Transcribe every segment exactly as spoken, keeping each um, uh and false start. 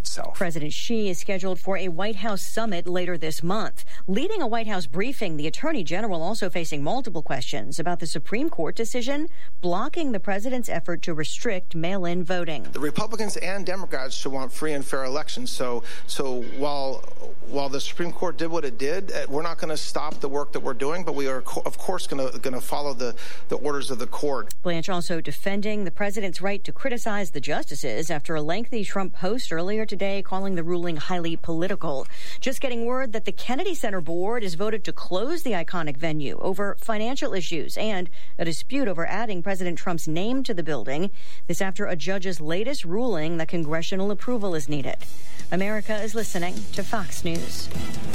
itself. President Xi is scheduled for a White House summit later this month. Leading a White House briefing, the Attorney General also facing multiple questions about the Supreme Court decision blocking the president's effort to restrict mail-in voting. The Republicans and Democrats should want free and fair elections. So, so while while the Supreme Court did what it did, we're not going to stop the work that we're doing, but we are, of course, going to going to follow the, the orders of the court. Blanche also defending the president's right to criticize the justices after a lengthy Trump post earlier today calling the ruling highly political. Just getting word that the Kennedy Center board has voted to close the iconic venue over financial issues and a dispute over adding President Trump's name to the building. This after a judge's latest ruling that congressional approval is needed. America is listening to Fox News.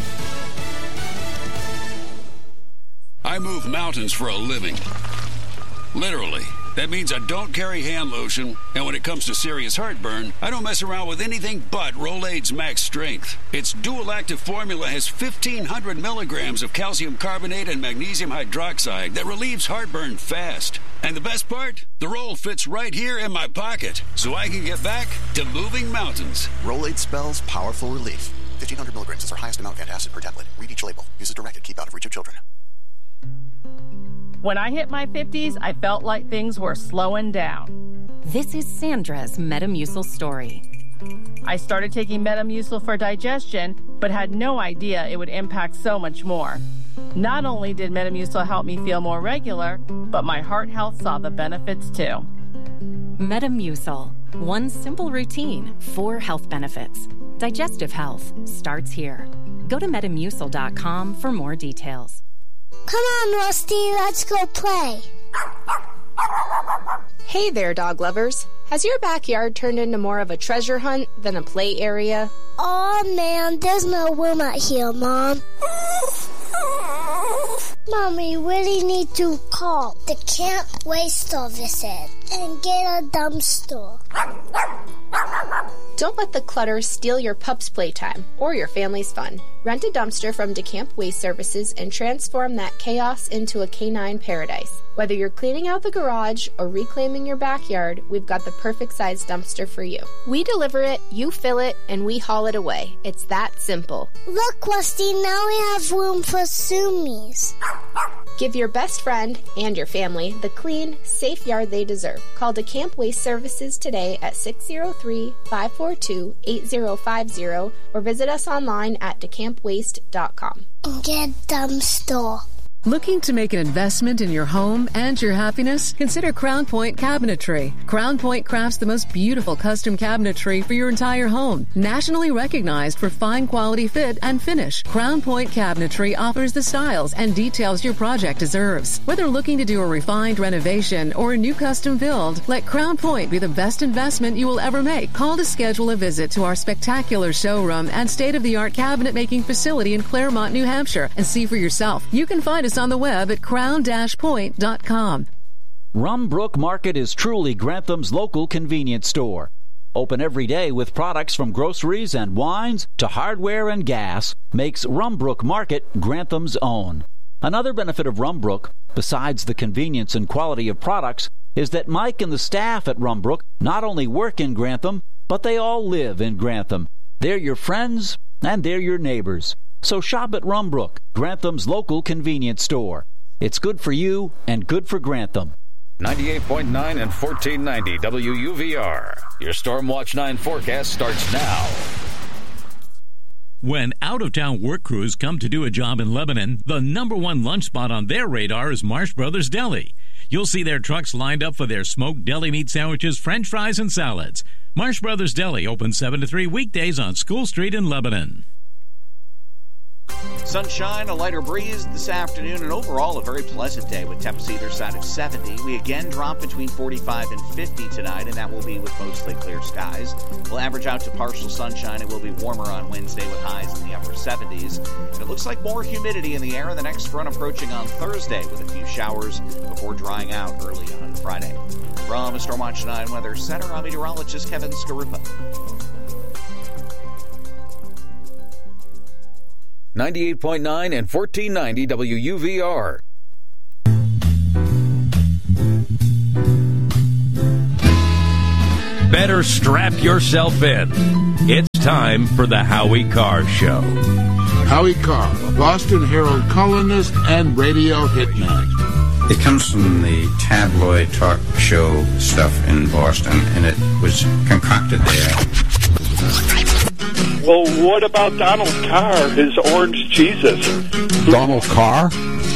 I move mountains for a living. Literally. That means I don't carry hand lotion, and when it comes to serious heartburn, I don't mess around with anything but Rolaids Max Strength. Its dual-active formula has fifteen hundred milligrams of calcium carbonate and magnesium hydroxide that relieves heartburn fast. And the best part? The roll fits right here in my pocket, so I can get back to moving mountains. Rolaids spells powerful relief. fifteen hundred milligrams is our highest amount of antacid per tablet. Read each label. Use as directed. Keep out of reach of children. When I hit my fifties, I felt like things were slowing down. This is Sandra's Metamucil story. I started taking Metamucil for digestion, but had no idea it would impact so much more. Not only did Metamucil help me feel more regular, but my heart health saw the benefits too. Metamucil. One simple routine, four health benefits. Digestive health starts here. Go to metamucil dot com for more details. Come on, Rusty, let's go play. Hey there, dog lovers. Has your backyard turned into more of a treasure hunt than a play area? Oh man, there's no room out here, Mom. Mom, we really need to call the Camp Waste Services and get a dumpster. Don't let the clutter steal your pup's playtime or your family's fun. Rent a dumpster from DeCamp Waste Services and transform that chaos into a canine paradise. Whether you're cleaning out the garage or reclaiming your backyard, we've got the perfect size dumpster for you. We deliver it, you fill it, and we haul it away. It's that simple. Look, Rusty, now we have room for Sumies. Give your best friend and your family the clean, safe yard they deserve. Call DeCamp Waste Services today at six oh three, five four two, eight oh five oh or visit us online at decamp waste dot com. Get dumpster. Looking to make an investment in your home and your happiness? Consider Crown Point Cabinetry. Crown Point crafts the most beautiful custom cabinetry for your entire home. Nationally recognized for fine quality fit and finish, Crown Point Cabinetry offers the styles and details your project deserves. Whether looking to do a refined renovation or a new custom build, let Crown Point be the best investment you will ever make. Call to schedule a visit to our spectacular showroom and state-of-the-art cabinet making facility in Claremont, New Hampshire, and see for yourself. You can find us on the web at crown dash point dot com. Rumbrook Market is truly Grantham's local convenience store. Open every day with products from groceries and wines to hardware and gas makes Rumbrook Market Grantham's own. Another benefit of Rumbrook, besides the convenience and quality of products, is that Mike and the staff at Rumbrook not only work in Grantham, but they all live in Grantham. They're your friends and they're your neighbors. So shop at Rumbrook, Grantham's local convenience store. It's good for you and good for Grantham. ninety-eight point nine and fourteen ninety W U V R. Your Stormwatch nine forecast starts now. When out-of-town work crews come to do a job in Lebanon, the number one lunch spot on their radar is Marsh Brothers Deli. You'll see their trucks lined up for their smoked deli meat sandwiches, French fries, and salads. Marsh Brothers Deli open seven to three weekdays on School Street in Lebanon. Sunshine, a lighter breeze this afternoon, and overall a very pleasant day with temps either side of seventy. We again drop between forty-five and fifty tonight, and that will be with mostly clear skies. We'll average out to partial sunshine. It will be warmer on Wednesday with highs in the upper seventies. And it looks like more humidity in the air, the next front approaching on Thursday with a few showers before drying out early on Friday. From Stormwatch nine Weather Center, I'm meteorologist Kevin Skarupa. ninety-eight point nine and fourteen ninety W U V R. Better strap yourself in. It's time for the Howie Carr Show. Howie Carr, a Boston Herald columnist and radio hitman. It comes from the tabloid talk show stuff in Boston, and it was concocted there. Well, what about Donald Carr, his orange Jesus? Donald Carr?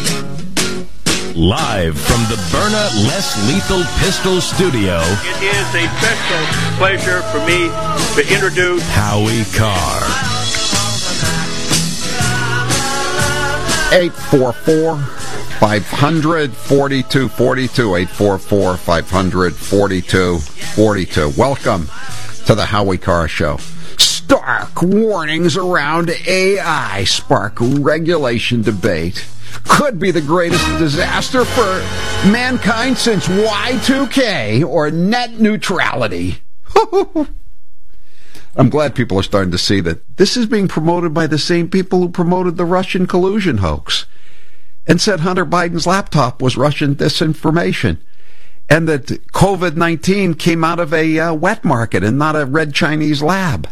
Live from the Byrna Less Lethal Pistol Studio. It is a special pleasure for me to introduce Howie Carr. eight four four, five hundred, forty-two forty-two. eight four four, five hundred, forty-two forty-two. Welcome to the Howie Carr Show. Stark warnings around A I spark regulation debate. Could be the greatest disaster for mankind since Y two K or net neutrality. I'm glad people are starting to see that this is being promoted by the same people who promoted the Russian collusion hoax and said Hunter Biden's laptop was Russian disinformation, and that COVID nineteen came out of a uh, wet market and not a red Chinese lab.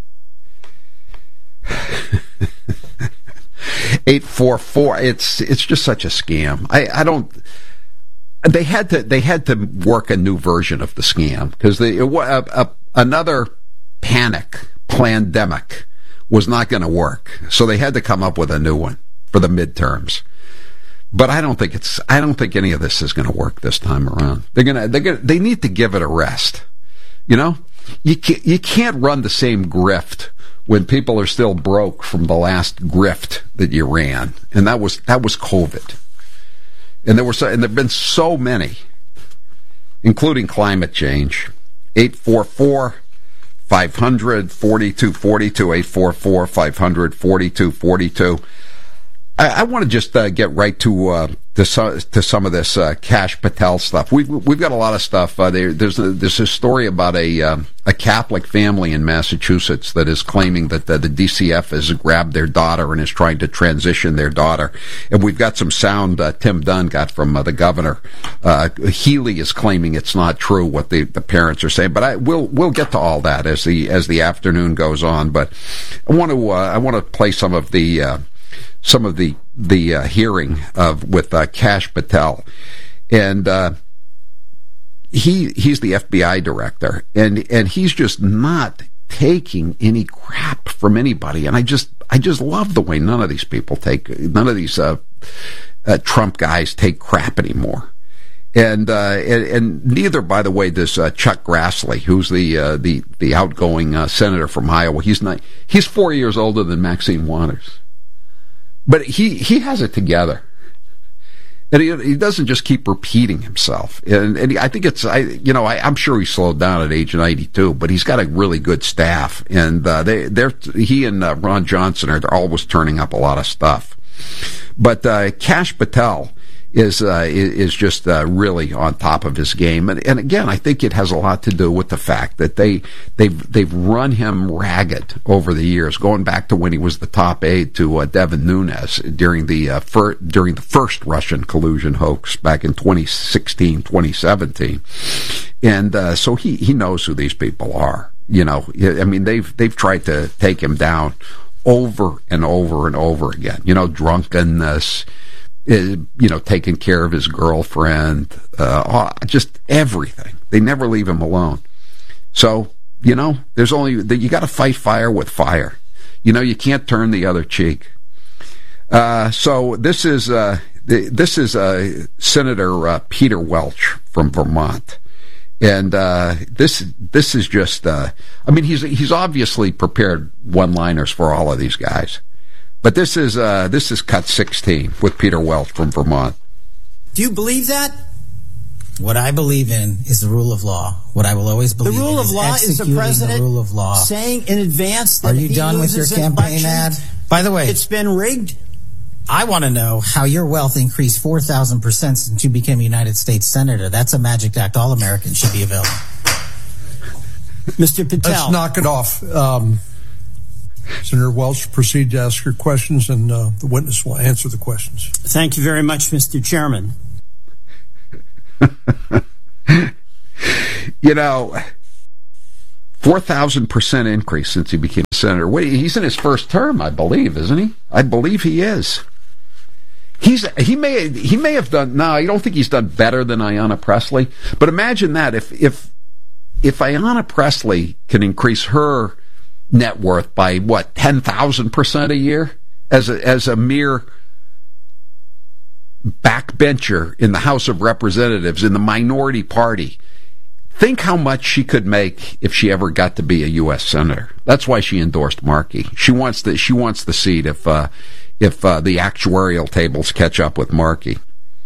eight four four, it's it's just such a scam. I, I don't they had to they had to work a new version of the scam because the a, a, another panic pandemic was not going to work. So they had to come up with a new one for the midterms. But I don't think it's I don't think any of this is going to work this time around. They're going to they're going they need to give it a rest. You know? You can't, you can't run the same grift when people are still broke from the last grift that you ran, and that was that was COVID. And there were so, and there've been so many, including climate change. eight four four, five hundred, forty-two forty-two. eight four four, five hundred, forty-two forty-two. I, I want to just uh, get right to uh, to, some, to some of this uh, Kash Patel stuff. We've we've got a lot of stuff. Uh, there, there's a, there's a story about a uh, a Catholic family in Massachusetts that is claiming that the, the D C F has grabbed their daughter and is trying to transition their daughter. And we've got some sound uh, Tim Dunn got from uh, the governor. Uh, Healy is claiming it's not true what the, the parents are saying. But I we'll we'll get to all that as the as the afternoon goes on. But I want to uh, I want to play some of the. Uh, some of the the uh, hearing of with uh, Kash Patel, and uh, he he's the F B I director, and and he's just not taking any crap from anybody, and I just I just love the way none of these people take none of these uh, uh, Trump guys take crap anymore. And, uh, and and neither, by the way, does uh, Chuck Grassley, who's the uh, the the outgoing uh, senator from Iowa. He's not he's four years older than Maxine Waters. But he, he has it together. And he, he doesn't just keep repeating himself. And, and he, I think it's, I, you know, I, I'm sure he slowed down at age ninety-two, but he's got a really good staff. And, uh, they, they're, he and uh, Ron Johnson are always turning up a lot of stuff. But, uh, Kash Patel is, uh, is just, uh, really on top of his game. And, and again, I think it has a lot to do with the fact that they, they've, they've run him ragged over the years, going back to when he was the top aide to, uh, Devin Nunes during the, uh, fir- during the first Russian collusion hoax back in twenty sixteen, twenty seventeen. And, uh, so he, he knows who these people are. You know, I mean, they've, they've tried to take him down over and over and over again. You know, drunkenness, you know, taking care of his girlfriend, uh, just everything. They never leave him alone. So, you know, there's only, you got to fight fire with fire. You know, you can't turn the other cheek. Uh, so this is, uh, this is, uh, Senator, uh, Peter Welch from Vermont. And, uh, this, this is just, uh, I mean, he's, he's obviously prepared one-liners for all of these guys. But this is uh, this is cut sixteen with Peter Welch from Vermont. Do you believe that? What I believe in is the rule of law. What I will always believe in is the rule of law is the president the rule of law. saying in advance that Are you if he done with your campaign election, ad? By the way, it's been rigged. I want to know how your wealth increased four thousand percent since you became a United States Senator. That's a magic act all Americans should be available. Mister Patel. Let's knock it off. Um, Senator Welch, proceed to ask your questions, and uh, the witness will answer the questions. Thank you very much, Mister Chairman. You know, four thousand percent increase since he became a senator. Wait, he's in his first term, I believe, isn't he? I believe he is. He's he may he may have done. No, I don't think he's done better than Ayanna Pressley. But imagine that if if if Ayanna Pressley can increase her net worth by what ten thousand percent a year as a as a mere backbencher in the House of Representatives in the minority party. Think how much she could make if she ever got to be a U S senator. That's why she endorsed Markey. She wants the she wants the seat if uh, if uh, the actuarial tables catch up with Markey.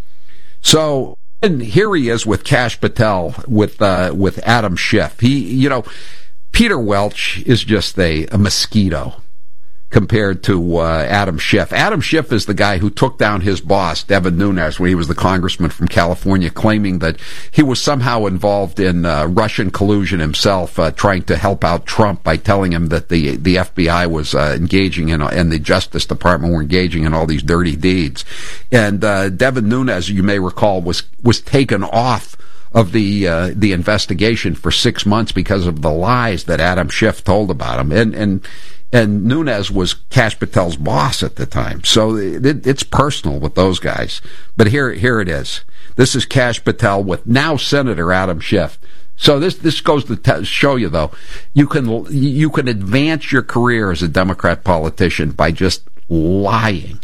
So and here he is with Kash Patel with uh, with Adam Schiff. He you know Peter Welch is just a, a mosquito compared to uh, Adam Schiff. Adam Schiff is the guy who took down his boss, Devin Nunes, when he was the congressman from California, claiming that he was somehow involved in uh, Russian collusion himself, uh, trying to help out Trump by telling him that the the F B I was uh, engaging in, and the Justice Department were engaging in all these dirty deeds. And uh, Devin Nunes, you may recall, was was taken off of the uh, the investigation for six months because of the lies that Adam Schiff told about him. And and And Nunes was Kash Patel's boss at the time. So it, it's personal with those guys. But here here it is. This is Kash Patel with now Senator Adam Schiff. So this this goes to t- show you, though, you can you can advance your career as a Democrat politician by just lying.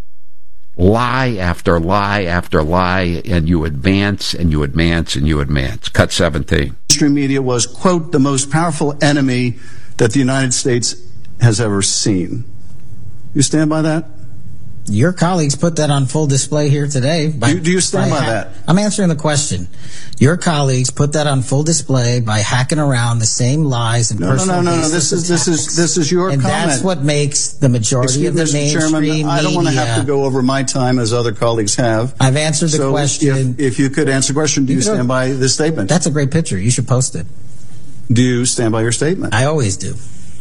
Lie after lie after lie, and you advance and you advance and you advance. Cut seventeen. Mainstream media was, quote, the most powerful enemy that the United States has ever seen. You stand by that? Your colleagues put that on full display here today. By, do, do you stand by, by ha- that? I'm answering the question. Your colleagues put that on full display by hacking around the same lies and no, personal no, no, no, no. This is this is this is your and comment. That's what makes the majority Excuse of the Mister mainstream Chairman, media. I don't want to have to go over my time as other colleagues have. I've answered the so question. If, if you could answer the question, do you, you stand by this statement? That's a great picture. You should post it. Do you stand by your statement? I always do.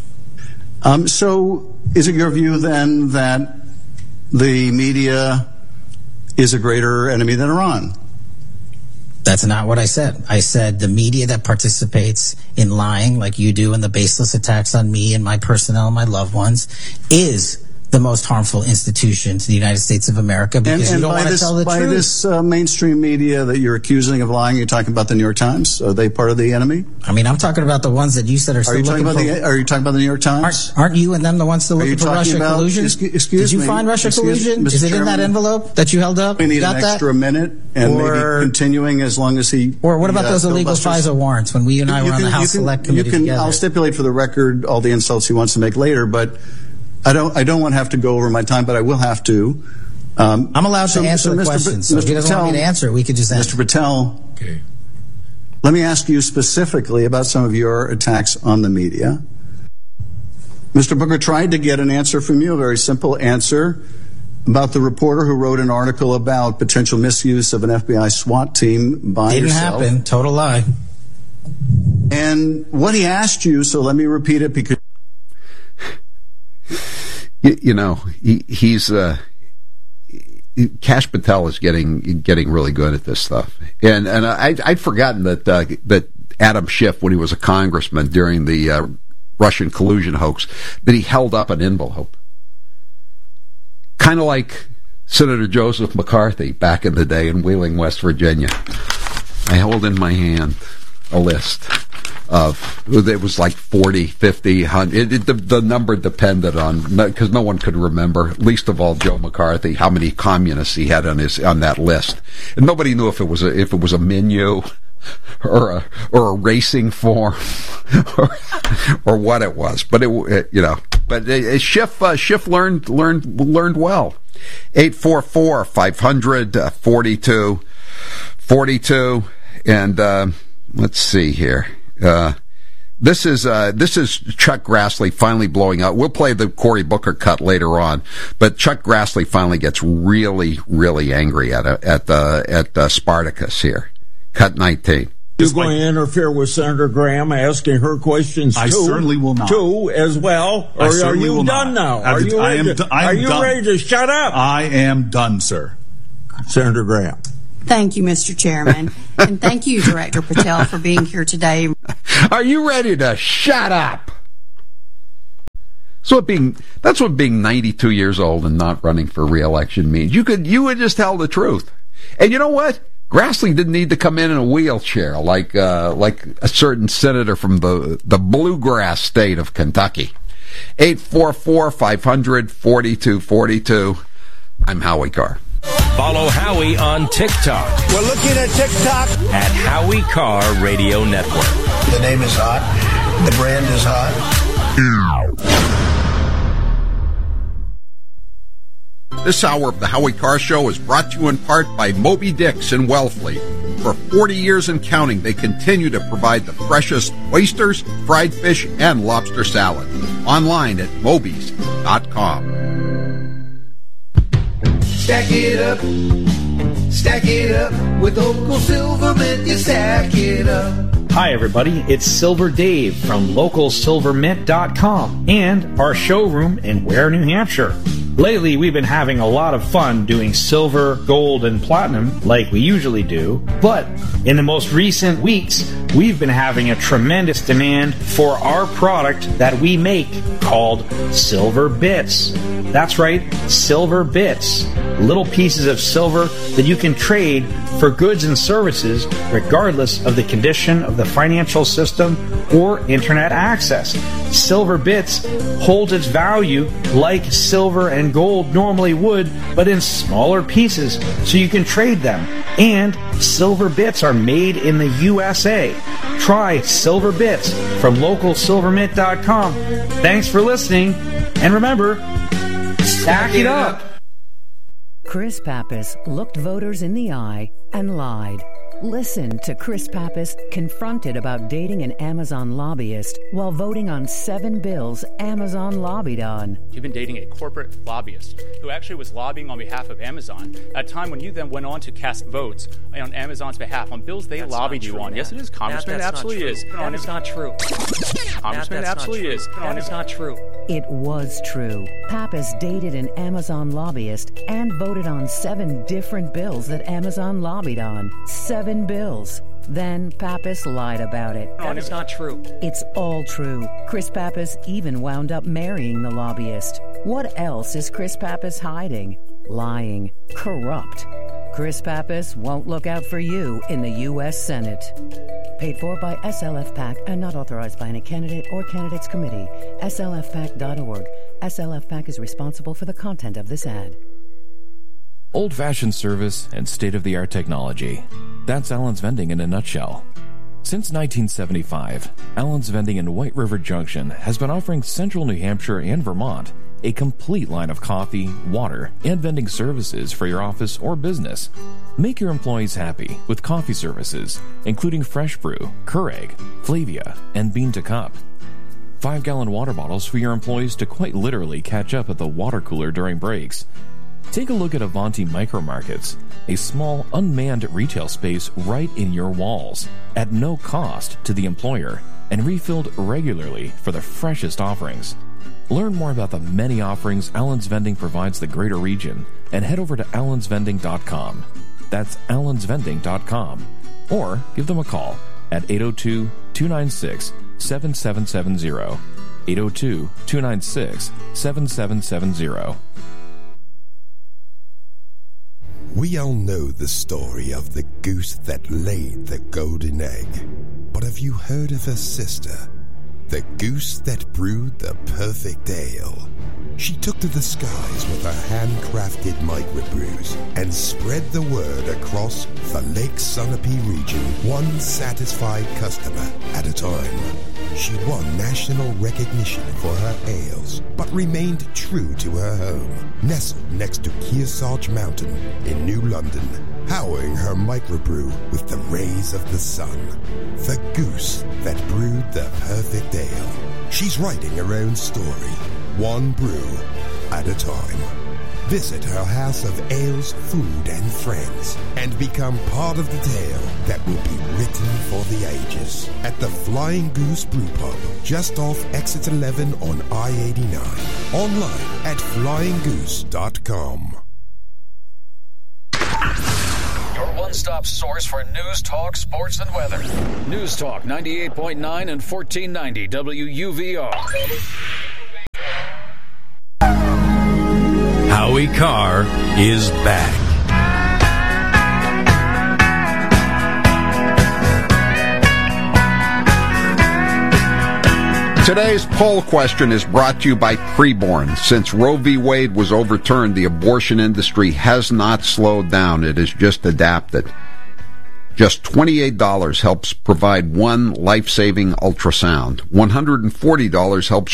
Um, so is it your view then that the media is a greater enemy than Iran? That's not what I said. I said the media that participates in lying, like you do, in the baseless attacks on me and my personnel and my loved ones, is the most harmful institution to the United States of America because and, and you don't want to this, tell the by truth. By this uh, mainstream media that you're accusing of lying, you're talking about the New York Times? Are they part of the enemy? I mean, I'm talking about the ones that you said are still are you looking talking about for... The, are you talking about the New York Times? Aren't, aren't you and them the ones still looking for Russia about, collusion? Excuse Did you me, find Russia excuse, collusion? Mister Is it Chairman, in that envelope that you held up? We need Got an that? extra minute and or, maybe continuing as long as he... Or what about uh, those illegal FISA warrants when we and I you were on can, the House can, Select Committee you can, together? I'll stipulate for the record all the insults he wants to make later, but I don't I don't want to have to go over my time, but I will have to. Um, I'm allowed so, to answer so the Mister question, B- so if Mister he doesn't Patel, want me to answer it, we could just answer. Mister Patel, okay. Let me ask you specifically about some of your attacks on the media. Mister Booker tried to get an answer from you, a very simple answer, about the reporter who wrote an article about potential misuse of an F B I SWAT team by Didn't yourself. happen. Total lie. And what he asked you, so let me repeat it because... You, you know, he, he's... Uh, Kash Patel is getting getting really good at this stuff, and and I, I'd forgotten that uh, that Adam Schiff, when he was a congressman during the uh, Russian collusion hoax, that he held up an envelope, kind of like Senator Joseph McCarthy back in the day in Wheeling, West Virginia. I hold in my hand a list of, it was like forty, fifty, one hundred. It, it, the, the number depended on, because no one could remember, least of all Joe McCarthy, how many communists he had on his on that list. And nobody knew if it was a, if it was a menu or a or a racing form or, or what it was. But it, it you know, but it, Schiff uh, Schiff learned learned learned well. eight four four, five hundred, forty-two forty-two, and uh, let's see here. Uh, this is uh, this is Chuck Grassley finally blowing up. We'll play the Cory Booker cut later on, but Chuck Grassley finally gets really, really angry at uh, at uh, at uh, Spartacus here. Cut nineteen. You're going to interfere with Senator Graham asking her questions too? I certainly will not. Too as well. Or are you done now? Are you I am, ready to, I am are you done. ready to shut up? I am done, sir. Senator Graham. Thank you, Mister Chairman. And thank you, Director Patel, for being here today. Are you ready to shut up? So what being that's what being ninety-two years old and not running for re-election means. You could you would just tell the truth. And you know what? Grassley didn't need to come in in a wheelchair like uh, like a certain senator from the the bluegrass state of Kentucky. eight four four, five hundred, forty-two forty-two. I'm Howie Carr. Follow Howie on TikTok. We're looking at TikTok at Howie Carr Radio Network. The name is hot. The brand is hot. This hour of the Howie Carr Show is brought to you in part by Moby Dick's in Wellfleet. For forty years and counting, they continue to provide the freshest oysters, fried fish, and lobster salad. Online at mobies dot com. Stack it up, stack it up, with local Silvermint, you stack it up. Hi everybody, it's Silver Dave from local silver mint dot com and our showroom in Ware, New Hampshire. Lately, we've been having a lot of fun doing silver, gold, and platinum like we usually do, but in the most recent weeks, we've been having a tremendous demand for our product that we make called Silver Bits. That's right, Silver Bits. Little pieces of silver that you can trade for goods and services regardless of the condition of the financial system or internet access. Silver Bits holds its value like silver and gold normally would, but in smaller pieces so you can trade them. And Silver Bits are made in the U S A. Try Silver Bits from local silver mint dot com. Thanks for listening, and remember, stack it up. Chris Pappas looked voters in the eye and lied. Listen to Chris Pappas confronted about dating an Amazon lobbyist while voting on seven bills Amazon lobbied on. You've been dating a corporate lobbyist who actually was lobbying on behalf of Amazon at a time when you then went on to cast votes on Amazon's behalf on bills they that's lobbied you true, on. Matt. Yes, it is. Congressman, Matt, absolutely not is. That is not true. Congressman, Matt, absolutely not is. That is not true. It was true. Pappas dated an Amazon lobbyist and voted on seven different bills that Amazon lobbied on. Seven bills. Then Pappas lied about it. That is not true. It's all true. Chris Pappas even wound up marrying the lobbyist. What else is Chris Pappas hiding? Lying. Corrupt. Chris Pappas won't look out for you in the U S Senate. Paid for by S L F PAC and not authorized by any candidate or candidates committee. S L F pac dot org. S L F PAC is responsible for the content of this ad. Old-fashioned service and state-of-the-art technology. That's Allen's Vending in a nutshell. Since nineteen seventy-five, Allen's Vending in White River Junction has been offering Central New Hampshire and Vermont a complete line of coffee, water, and vending services for your office or business. Make your employees happy with coffee services, including Fresh Brew, Keurig, Flavia, and Bean to Cup. Five-gallon water bottles for your employees to quite literally catch up at the water cooler during breaks. Take a look at Avanti Micro Markets, a small, unmanned retail space right in your walls, at no cost to the employer, and refilled regularly for the freshest offerings. Learn more about the many offerings Allen's Vending provides the greater region, and head over to allens vending dot com. That's allens vending dot com. Or give them a call at eight oh two, two nine six, seven seven seven zero. eight oh two, two nine six, seven seven seven zero. We all know the story of the goose that laid the golden egg. But have you heard of her sister? The goose that brewed the perfect ale. She took to the skies with her handcrafted microbrews and spread the word across the Lake Sunapee region, one satisfied customer at a time. She won national recognition for her ales, but remained true to her home, nestled next to Kearsarge Mountain in New London, powering her microbrew with the rays of the sun. The goose that brewed the perfect ale. She's writing her own story, one brew at a time. Visit her house of ales, food, and friends, and become part of the tale that will be written for the ages at the Flying Goose Brew Pub, just off Exit eleven on I eighty-nine. Online at flying goose dot com. Your one-stop source for news, talk, sports, and weather. News Talk ninety-eight point nine and fourteen ninety W U V R. Howie Carr is back. Today's poll question is brought to you by Preborn. Since Roe v. Wade was overturned, the abortion industry has not slowed down. It has just adapted. Just twenty-eight dollars helps provide one life-saving ultrasound. one hundred forty dollars helps.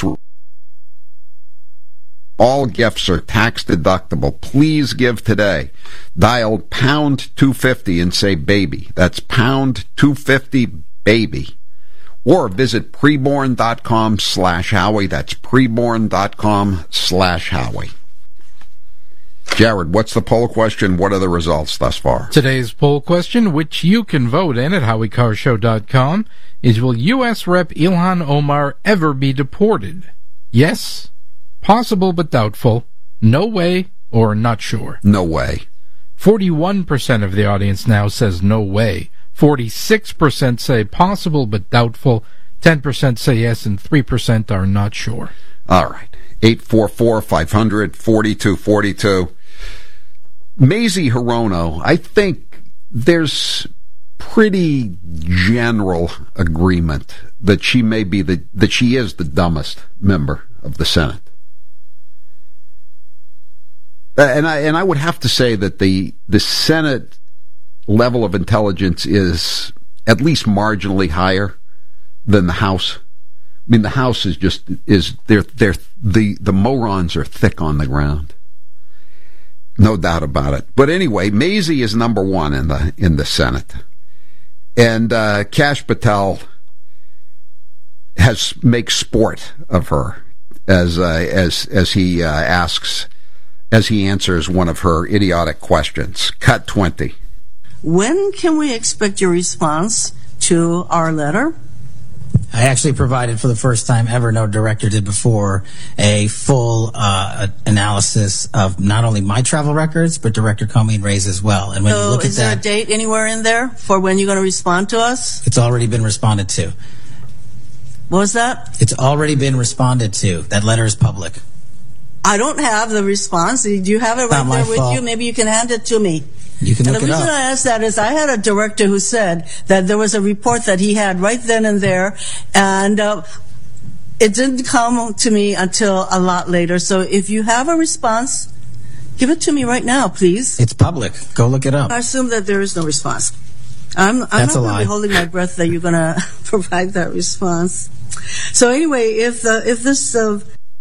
All gifts are tax deductible. Please give today. Dial pound two fifty and say baby. That's pound two fifty baby. Or visit preborn.com slash Howie. That's preborn.com slash Howie. Jared, what's the poll question? What are the results thus far? Today's poll question, which you can vote in at howie carr show dot com, is will U S Rep Ilhan Omar ever be deported? Yes, possible but doubtful, no way, or not sure. No way. forty-one percent of the audience now says no way. forty-six percent say possible but doubtful, ten percent say yes, and three percent are not sure. All right. eight four four, five hundred, forty-two forty-two. Mazie Hirono, I think there's pretty general agreement that she may be the that she is the dumbest member of the Senate. And I and I would have to say that the the Senate level of intelligence is at least marginally higher than the House. I mean, the House is just is they're they're the the morons are thick on the ground, no doubt about it. But anyway, Mazie is number one in the in the Senate, and uh, Kash Patel has makes sport of her as uh, as as he uh, asks as he answers one of her idiotic questions. Cut twenty. When can we expect your response to our letter? I actually provided for the first time ever, no director did before, a full uh, analysis of not only my travel records, but Director Comey and Ray's as well. And when so you look is at there that, a date anywhere in there for when you're going to respond to us? It's already been responded to. What was that? It's already been responded to. That letter is public. I don't have the response. Do you have it right there with you? Maybe you can hand it to me. You can look and the it reason up. I asked that is I had a director who said that there was a report that he had right then and there, and uh, it didn't come to me until a lot later. So if you have a response, give it to me right now, please. It's public. Go look it up. I assume that there is no response. I'm, I'm That's not a really lie. holding my breath that you're going to provide that response. So anyway, if the, if this... Uh,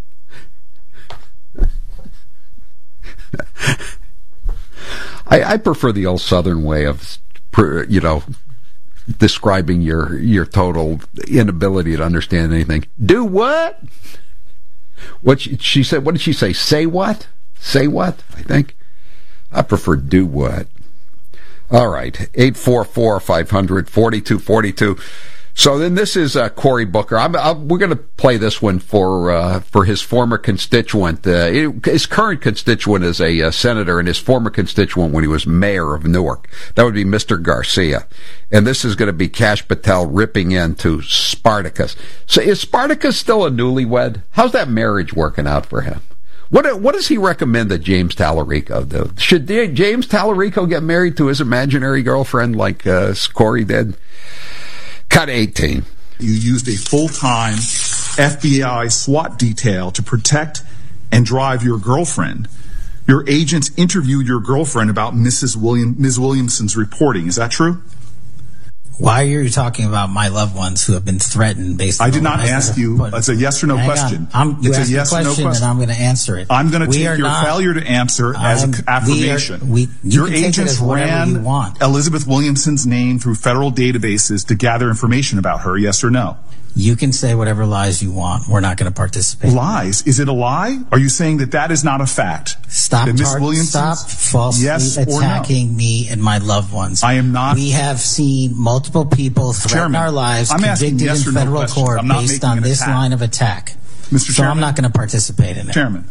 I, I prefer the old Southern way of, you know, describing your your total inability to understand anything. Do what? What she, she said? What did she say? Say what? Say what? I think I prefer do what. All right, eight four four five hundred forty-two forty-two. So then this is uh, Cory Booker. I'm, I'm, we're going to play this one for uh, for his former constituent. Uh, his current constituent is a uh, senator, and his former constituent when he was mayor of Newark. That would be Mister Garcia. And this is going to be Kash Patel ripping into Spartacus. So is Spartacus still a newlywed? How's that marriage working out for him? What what does he recommend that James Tallarico do? Should James Tallarico get married to his imaginary girlfriend like uh, Cory did? Cut eighteen. You used a full-time F B I SWAT detail to protect and drive your girlfriend. Your agents interviewed your girlfriend about Missus William, Miz Williamson's reporting. Is that true? Why are you talking about my loved ones who have been threatened based on... I did not ask you. It's a yes or no Hang question. I'm, you it's asked a yes a question, or no question. And I'm going to answer it. I'm going to take your not, failure to answer as I'm, an affirmation. We are, we, you your can take agents it as whatever you ran want. Elizabeth Williamson's name through federal databases to gather information about her, yes or no? You can say whatever lies you want. We're not going to participate. Lies? Is it a lie? Are you saying that that is not a fact? Stop, that Miss tar- Williamson's, stop falsely yes attacking no? me and my loved ones. I am not. We have seen multiple people threaten Chairman, our lives, I'm convicted yes in no federal questions. court I'm not based making on an this attack. line of attack. Mister So Chairman, I'm not going to participate in it. Chairman,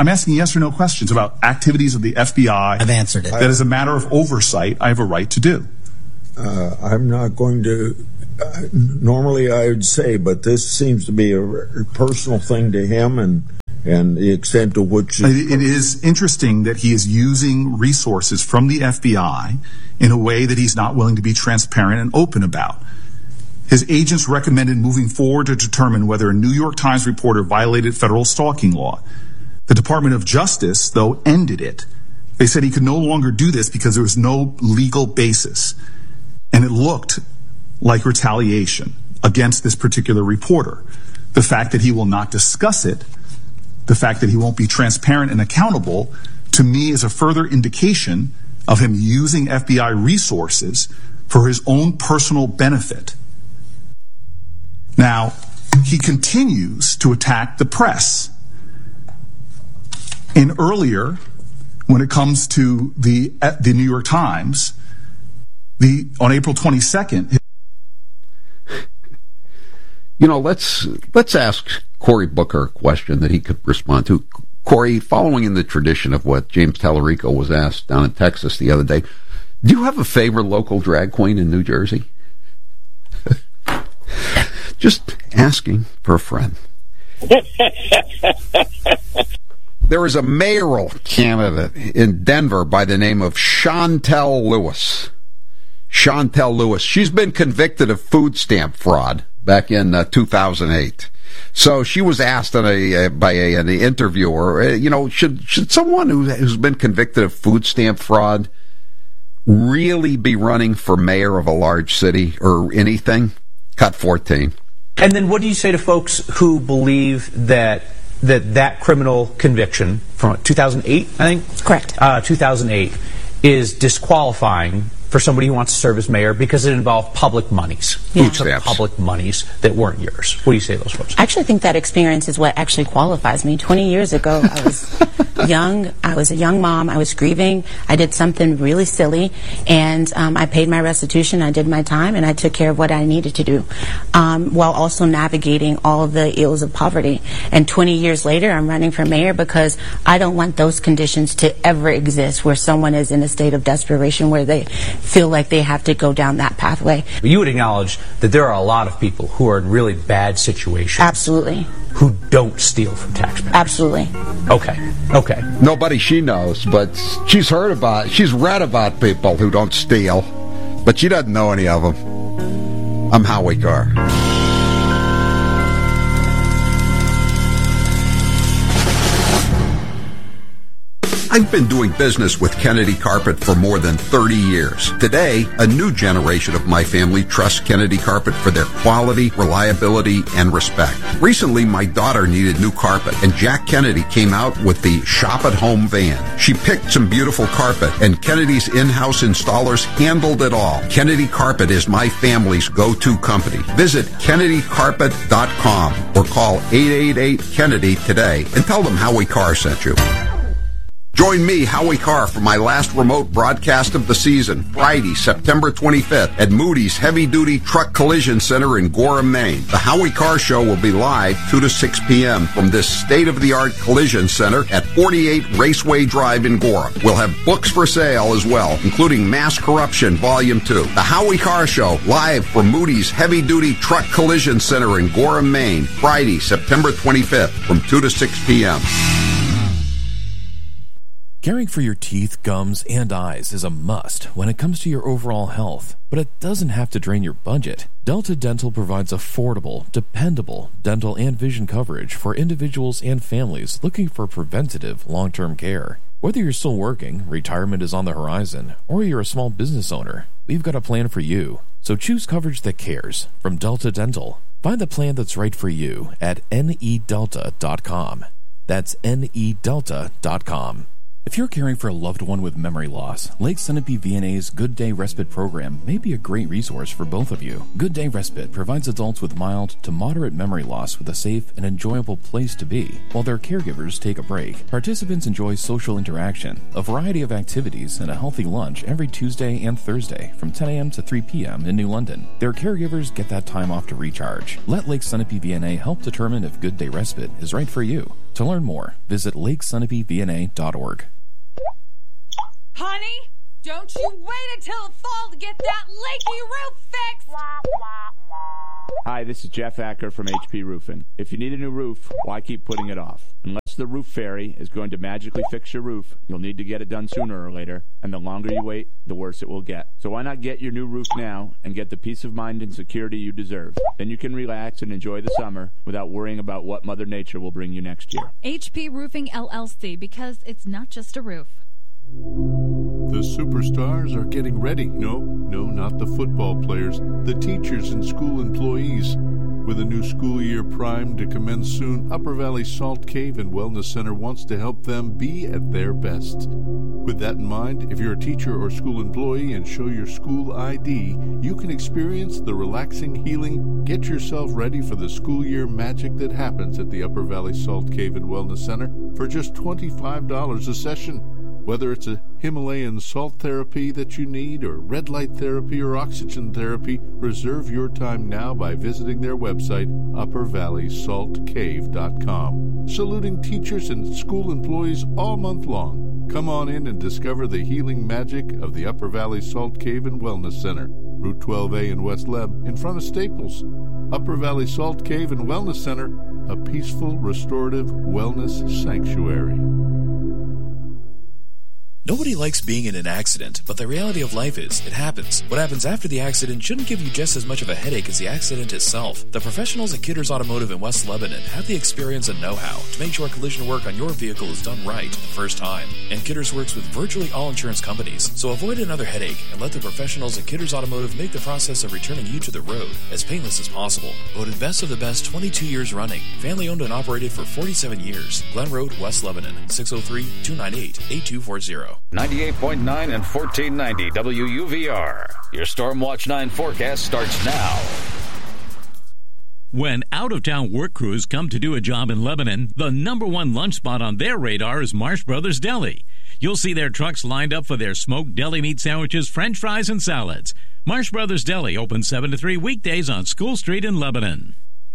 I'm asking yes or no questions about activities of the F B I. I've answered it. That is a matter of oversight I have a right to do. Uh, I'm not going to, uh, normally I would say, but this seems to be a personal thing to him, and and the extent to which... It, it is interesting that he is using resources from the F B I in a way that he's not willing to be transparent and open about. His agents recommended moving forward to determine whether a New York Times reporter violated federal stalking law. The Department of Justice, though, ended it. They said he could no longer do this because there was no legal basis. And it looked like retaliation against this particular reporter. The fact that he will not discuss it, the fact that he won't be transparent and accountable, to me is a further indication of him using F B I resources for his own personal benefit. Now, he continues to attack the press. And earlier, when it comes to the the New York Times, the on April twenty-second. You know, let's let's ask Cory Booker a question that he could respond to. Cory, following in the tradition of what James Tallarico was asked down in Texas the other day, do you have a favorite local drag queen in New Jersey? Just asking for a friend. There is a mayoral candidate in Denver by the name of Chantel Lewis. Chantel Lewis. She's been convicted of food stamp fraud back in uh, two thousand eight. So she was asked on a, uh, by a, an interviewer, uh, you know, should should someone who, who's been convicted of food stamp fraud really be running for mayor of a large city or anything? Cut fourteen. And then what do you say to folks who believe that that that criminal conviction from two thousand eight, I think? Correct. Uh, two thousand eight is disqualifying for somebody who wants to serve as mayor because it involved public monies. Yeah. Food stamps. Public monies that weren't yours. What do you say to those folks? I actually think that experience is what actually qualifies me. twenty years ago, I was young. I was a young mom. I was grieving. I did something really silly, and um, I paid my restitution. I did my time, and I took care of what I needed to do, um, while also navigating all of the ills of poverty. And twenty years later, I'm running for mayor because I don't want those conditions to ever exist where someone is in a state of desperation where they feel like they have to go down that pathway. You would acknowledge that there are a lot of people who are in really bad situations. Absolutely. Who don't steal from taxpayers. Absolutely. Okay. Okay. Nobody she knows, but she's heard about, she's read about people who don't steal, but she doesn't know any of them. I'm Howie Carr. I've been doing business with Kennedy Carpet for more than thirty years. Today, a new generation of my family trusts Kennedy Carpet for their quality, reliability, and respect. Recently, my daughter needed new carpet, and Jack Kennedy came out with the Shop at Home van. She picked some beautiful carpet, and Kennedy's in-house installers handled it all. Kennedy Carpet is my family's go-to company. Visit Kennedy Carpet dot com or call eight eight eight Kennedy today and tell them Howie Carr sent you. Join me, Howie Carr, for my last remote broadcast of the season, Friday, September twenty-fifth, at Moody's Heavy Duty Truck Collision Center in Gorham, Maine. The Howie Carr Show will be live two to six p.m. from this state-of-the-art collision center at forty-eight Raceway Drive in Gorham. We'll have books for sale as well, including Mass Corruption Volume two. The Howie Carr Show, live from Moody's Heavy Duty Truck Collision Center in Gorham, Maine, Friday, September twenty-fifth, from two to six p.m. Caring for your teeth, gums, and eyes is a must when it comes to your overall health, but it doesn't have to drain your budget. Delta Dental provides affordable, dependable dental and vision coverage for individuals and families looking for preventative, long-term care. Whether you're still working, retirement is on the horizon, or you're a small business owner, we've got a plan for you. So choose coverage that cares from Delta Dental. Find the plan that's right for you at N E delta dot com. That's N E delta dot com. If you're caring for a loved one with memory loss, Lake Sunapee V N A's Good Day Respite program may be a great resource for both of you. Good Day Respite provides adults with mild to moderate memory loss with a safe and enjoyable place to be, while their caregivers take a break. Participants enjoy social interaction, a variety of activities, and a healthy lunch every Tuesday and Thursday from ten a.m. to three p.m. in New London. Their caregivers get that time off to recharge. Let Lake Sunapee V N A help determine if Good Day Respite is right for you. To learn more, visit lake sunapee v n a dot org. Honey, don't you wait until the fall to get that leaky roof fixed! Hi, this is Jeff Acker from H P Roofing. If you need a new roof, why keep putting it off? Unless the roof fairy is going to magically fix your roof, you'll need to get it done sooner or later, and the longer you wait, the worse it will get. So why not get your new roof now and get the peace of mind and security you deserve? Then you can relax and enjoy the summer without worrying about what Mother Nature will bring you next year. H P Roofing L L C, because it's not just a roof. The superstars are getting ready. No, no, not the football players. The teachers and school employees. With a new school year primed to commence soon, Upper Valley Salt Cave and Wellness Center wants to help them be at their best. With that in mind, if you're a teacher or school employee and show your school I D, you can experience the relaxing healing. Get yourself ready for the school year magic that happens at the Upper Valley Salt Cave and Wellness Center for just twenty-five dollars a session. Whether it's a Himalayan salt therapy that you need, or red light therapy or oxygen therapy, reserve your time now by visiting their website, upper valley salt cave dot com. Saluting teachers and school employees all month long. Come on in and discover the healing magic of the Upper Valley Salt Cave and Wellness Center, Route twelve A in West Leb, in front of Staples. Upper Valley Salt Cave and Wellness Center, a peaceful, restorative wellness sanctuary. Nobody likes being in an accident, but the reality of life is, it happens. What happens after the accident shouldn't give you just as much of a headache as the accident itself. The professionals at Kidders Automotive in West Lebanon have the experience and know-how to make sure collision work on your vehicle is done right the first time. And Kidders works with virtually all insurance companies, so avoid another headache and let the professionals at Kidders Automotive make the process of returning you to the road as painless as possible. Voted best of the best twenty-two years running. Family owned and operated for forty-seven years. Glen Road, West Lebanon, six oh three, two nine eight, eight two four zero. ninety-eight point nine and fourteen ninety W U V R. Your Stormwatch nine forecast starts now. When out-of-town work crews come to do a job in Lebanon, the number one lunch spot on their radar is Marsh Brothers Deli. You'll see their trucks lined up for their smoked deli meat sandwiches, french fries, and salads. Marsh Brothers Deli open seven to three weekdays on School Street in Lebanon.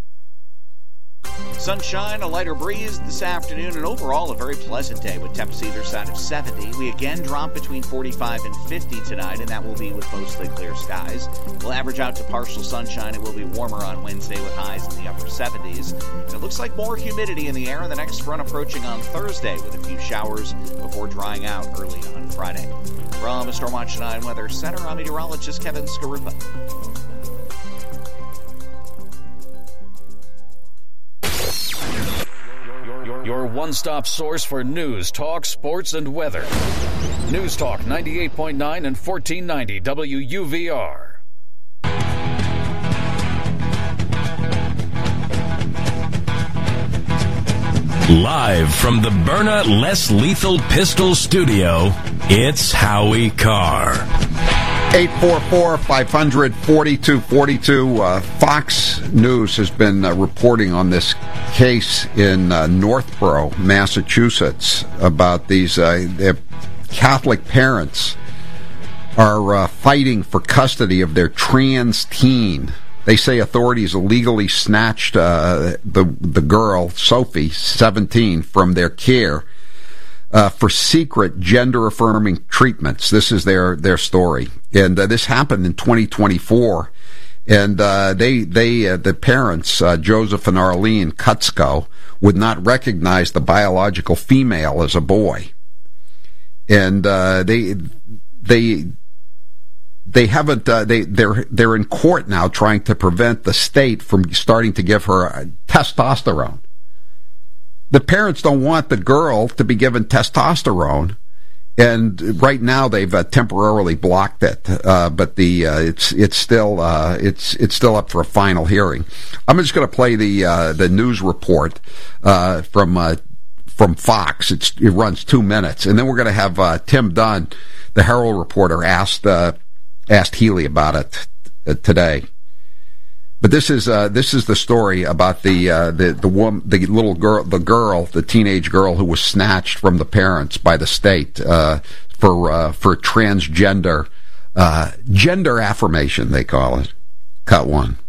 Sunshine, a lighter breeze this afternoon, and overall a very pleasant day with temps either side of seventy. We again drop between forty-five and fifty tonight, and that will be with mostly clear skies. We'll average out to partial sunshine. It will be warmer on Wednesday with highs in the upper seventies. And it looks like more humidity in the air, and the next front approaching on Thursday with a few showers before drying out early on Friday. From Stormwatch nine Weather Center, I'm meteorologist Kevin Skarupa. Your one-stop source for news, talk, sports, and weather. News Talk ninety-eight point nine and fourteen ninety W U V R. Live from the Byrna Less Lethal Pistol Studio, it's Howie Carr. eight four four, five hundred, forty-two forty-two. Uh, Fox News has been uh, reporting on this case in uh, Northborough, Massachusetts, about these uh, Catholic parents are uh, fighting for custody of their trans teen. They say authorities illegally snatched uh, the the girl, Sophie, seventeen, from their care uh, for secret gender-affirming treatments. This is their their story, and uh, this happened in twenty twenty-four. And uh, they they uh, the parents, uh, Joseph and Arlene Kutzko, would not recognize the biological female as a boy, and uh, they they. They haven't. Uh, they they're they're in court now, trying to prevent the state from starting to give her uh, testosterone. The parents don't want the girl to be given testosterone, and right now they've uh, temporarily blocked it. Uh, but the uh, it's it's still uh, it's it's still up for a final hearing. I'm just going to play the uh, the news report uh, from uh, from Fox. It's, it runs two minutes, and then we're going to have uh, Tim Dunn, the Herald reporter, asked. Uh, asked Healy about it uh, today. But this is uh, this is the story about the uh, the the woman, the little girl, the girl, the teenage girl who was snatched from the parents by the state uh, for uh, for transgender uh, gender affirmation, they call it. Cut one.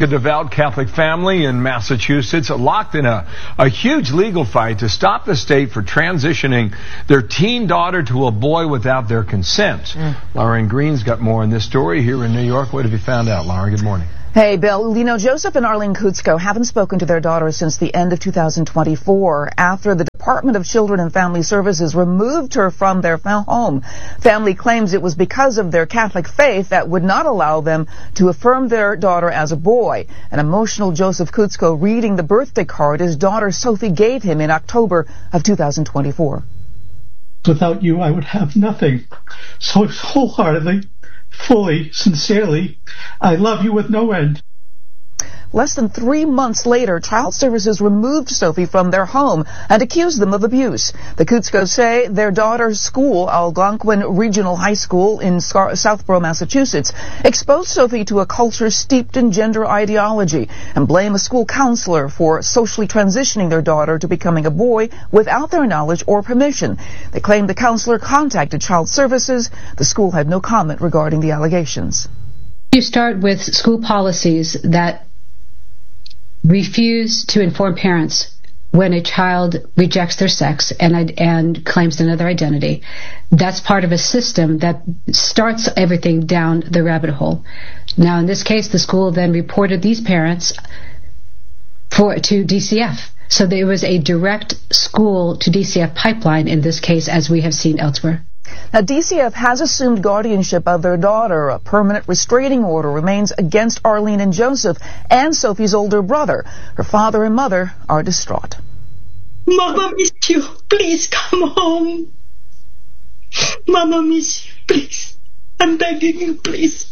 A devout Catholic family in Massachusetts locked in a, a huge legal fight to stop the state for transitioning their teen daughter to a boy without their consent. Mm. Lauren Green's got more on this story here in New York. What have you found out, Lauren? Good morning. Hey, Bill. You know, Joseph and Arlene Kutsko haven't spoken to their daughter since the end of two thousand twenty-four, after the Department of Children and Family Services removed her from their home. Family claims it was because of their Catholic faith that would not allow them to affirm their daughter as a boy. An emotional Joseph Kutsko reading the birthday card his daughter Sophie gave him in October of two thousand twenty-four. Without you, I would have nothing. So wholeheartedly, fully, sincerely, I love you with no end. Less than three months later, Child Services removed Sophie from their home and accused them of abuse. The Kutskos say their daughter's school, Algonquin Regional High School in Southborough, Massachusetts, exposed Sophie to a culture steeped in gender ideology and blame a school counselor for socially transitioning their daughter to becoming a boy without their knowledge or permission. They claim the counselor contacted Child Services. The school had no comment regarding the allegations. You start with school policies that refuse to inform parents when a child rejects their sex and and claims another identity. That's part of a system that starts everything down the rabbit hole. Now, in this case, the school then reported these parents for to D C F. So there was a direct school to D C F pipeline in this case, as we have seen elsewhere. Now, D C F has assumed guardianship of their daughter. A permanent restraining order remains against Arlene and Joseph and Sophie's older brother. Her father and mother are distraught. Mama miss you. Please come home. Mama miss you. Please. I'm begging you, please.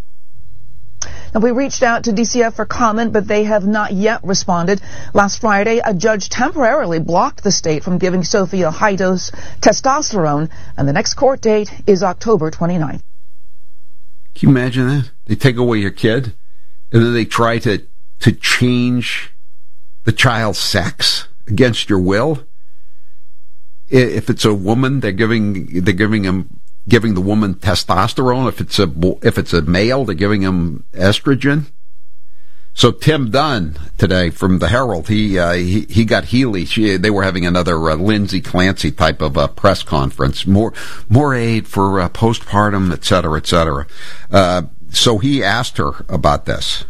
Now, we reached out to D C F for comment, but they have not yet responded. Last Friday, a judge temporarily blocked the state from giving Sophie a high-dose testosterone, and the next court date is October twenty-ninth. Can you imagine that? They take away your kid, and then they try to, to change the child's sex against your will? If it's a woman, they're giving they're giving him giving the woman testosterone. If it's a if it's a male, they're giving him estrogen. So Tim Dunn today from the Herald, he uh, he, he got Healy. She, they were having another uh, Lindsay Clancy type of uh, press conference. More more aid for uh, postpartum, et cetera, et cetera. Uh, so he asked her about this.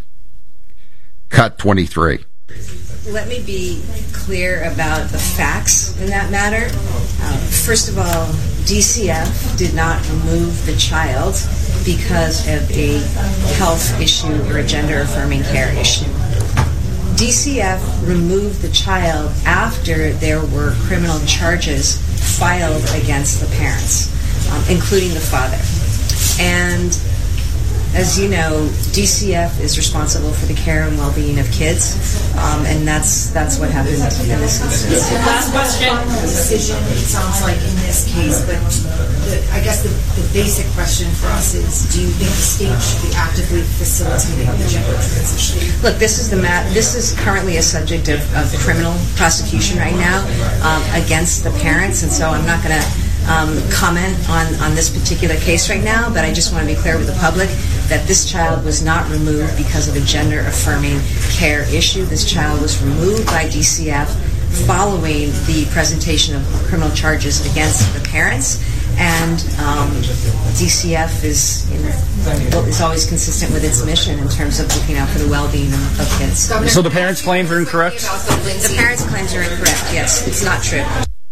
Cut twenty-three. Let me be clear about the facts in that matter. Uh, first of all, D C F did not remove the child because of a health issue or a gender-affirming care issue. D C F removed the child after there were criminal charges filed against the parents, um, including the father. And as you know, D C F is responsible for the care and well-being of kids, um, and that's that's what happened in this instance. Last question. Decision, it sounds like in this case, but the, I guess the, the basic question for us is: do you think the state should be actively facilitating the gender transition? Look, this is the mat. This is currently a subject of, of criminal prosecution right now um, against the parents, and so I'm not going to Um, comment on, on this particular case right now, but I just want to be clear with the public that this child was not removed because of a gender-affirming care issue. This child was removed by D C F following the presentation of criminal charges against the parents, and um, D C F is, you know, is always consistent with its mission in terms of looking out for the well-being of, of kids. So the parents' claims are incorrect? The parents' claims are incorrect, yes. It's not true.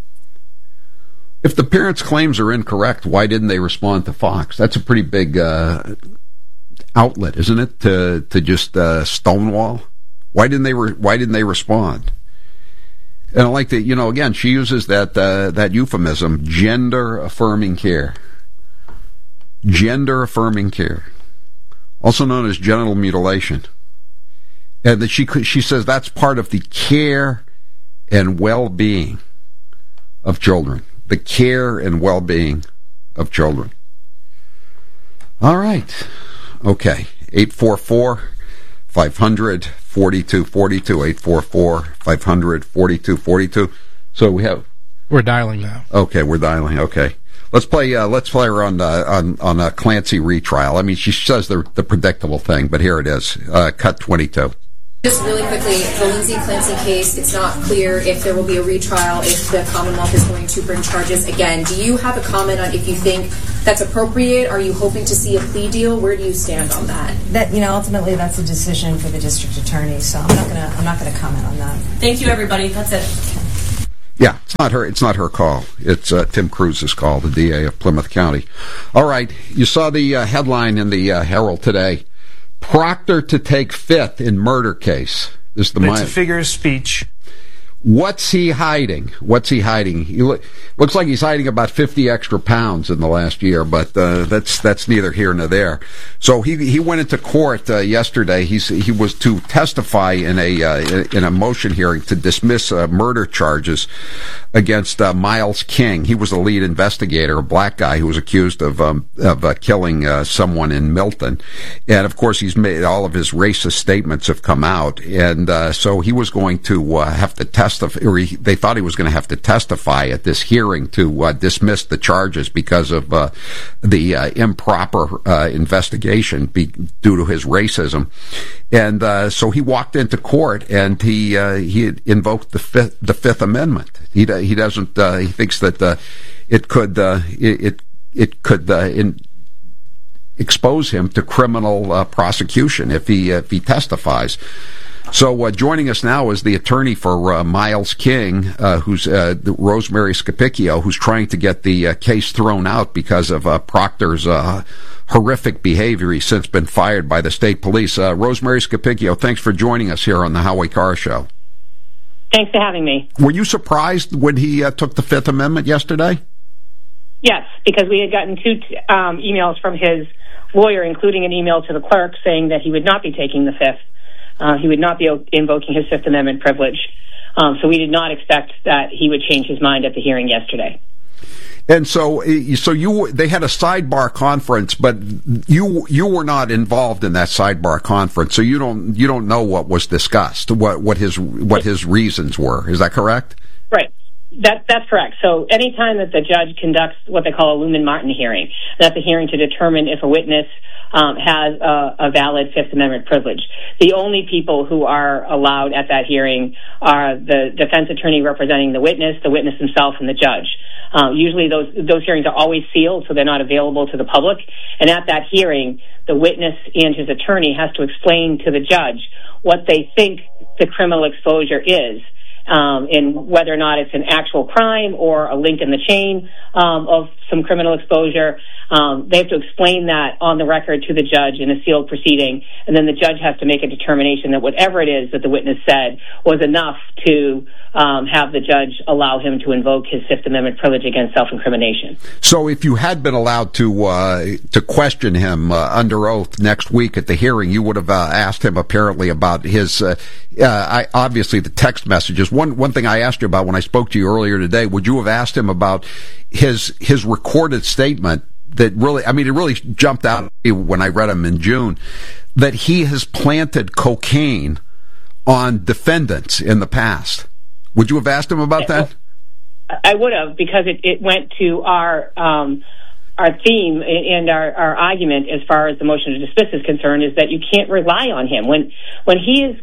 If the parents' claims are incorrect, why didn't they respond to Fox? That's a pretty big uh, outlet, isn't it? To to just uh, stonewall. Why didn't they? Re- why didn't they respond? And I like that. You know, again, she uses that uh, that euphemism, gender affirming care. Gender affirming care, also known as genital mutilation, and that she she says that's part of the care and well-being of children. The care and well-being of children. All right. Okay. eight four four, five hundred, forty-two forty-two. eight four four, five hundred, forty-two forty-two. So we have... We're dialing now. Okay, we're dialing. Okay. Let's play. Uh, let's play her on uh, on on a Clancy retrial. I mean, she says the the predictable thing, but here it is. Uh, cut twenty-two. Just really quickly, the Lindsay Clancy case, it's not clear if there will be a retrial, if the Commonwealth is going to bring charges again. Do you have a comment on if you think that's appropriate? Are you hoping to see a plea deal? Where do you stand on that? That, you know, ultimately that's a decision for the district attorney, so I'm not gonna I'm not gonna comment on that. Thank you, everybody. That's it. Yeah, it's not her. It's not her call. It's uh, Tim Cruz's call, the D A of Plymouth County. All right, you saw the uh, headline in the uh, Herald today. Proctor to take fifth in murder case. This is the it's a figure of speech. What's he hiding? What's he hiding? He lo- looks like he's hiding about fifty extra pounds in the last year, but uh, that's that's neither here nor there. So he he went into court uh, yesterday. He's he was to testify in a uh, in a motion hearing to dismiss uh, murder charges against uh, Miles King. He was the lead investigator, a black guy who was accused of um, of uh, killing uh, someone in Milton, and of course he's made all of his racist statements have come out, and uh, so he was going to uh, have to testify. Or he, they thought he was going to have to testify at this hearing to uh, dismiss the charges because of uh, the uh, improper uh, investigation be, due to his racism, and uh, so he walked into court and he uh, he invoked the fifth the Fifth Amendment. He he doesn't uh, he thinks that uh, it could uh, it it could uh, in, expose him to criminal uh, prosecution if he if he testifies. So uh, joining us now is the attorney for uh, Miles King, uh, who's uh, Rosemary Scapicchio, who's trying to get the uh, case thrown out because of uh, Proctor's uh, horrific behavior. He's since been fired by the state police. Uh, Rosemary Scapicchio, thanks for joining us here on the Howie Carr Show. Thanks for having me. Were you surprised when he uh, took the Fifth Amendment yesterday? Yes, because we had gotten two t- um, emails from his lawyer, including an email to the clerk saying that he would not be taking the Fifth. Uh, he would not be invoking his Fifth Amendment privilege. Um, so we did not expect that he would change his mind at the hearing yesterday. And so, so you they had a sidebar conference, but you you were not involved in that sidebar conference, so you don't you don't know what was discussed, what what his what his reasons were. Is that correct? Right. That, that's correct. So anytime that the judge conducts what they call a Lumen Martin hearing, that's a hearing to determine if a witness um, has a, a valid Fifth Amendment privilege. The only people who are allowed at that hearing are the defense attorney representing the witness, the witness himself, and the judge. Uh, usually those those hearings are always sealed, so they're not available to the public. And at that hearing, the witness and his attorney has to explain to the judge what they think the criminal exposure is. Um, and whether or not it's an actual crime or a link in the chain um, of some criminal exposure. Um, they have to explain that on the record to the judge in a sealed proceeding, and then the judge has to make a determination that whatever it is that the witness said was enough to um, have the judge allow him to invoke his Fifth Amendment privilege against self-incrimination. So if you had been allowed to uh, to question him uh, under oath next week at the hearing, you would have uh, asked him apparently about his, uh, uh, I, obviously the text messages. One one thing I asked you about when I spoke to you earlier today, would you have asked him about his his recorded statement that really, I mean, it really jumped out at me when I read him in June, that he has planted cocaine on defendants in the past. Would you have asked him about that? I would have, because it, it went to our um, our theme and our, our argument as far as the motion to dismiss is concerned, is that you can't rely on him. When when he is